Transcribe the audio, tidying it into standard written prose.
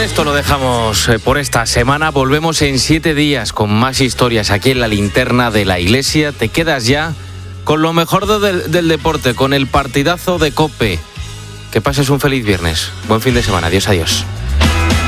esto lo dejamos por esta semana. Volvemos en 7 días con más historias aquí en La Linterna de la Iglesia. Te quedas ya con lo mejor del deporte, con el partidazo de COPE. Que pases un feliz viernes. Buen fin de semana. Adiós, adiós.